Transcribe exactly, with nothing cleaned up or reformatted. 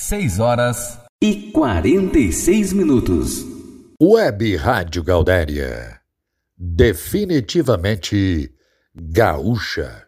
seis horas e quarenta e seis minutos. Web Rádio Gaudéria. Definitivamente gaúcha.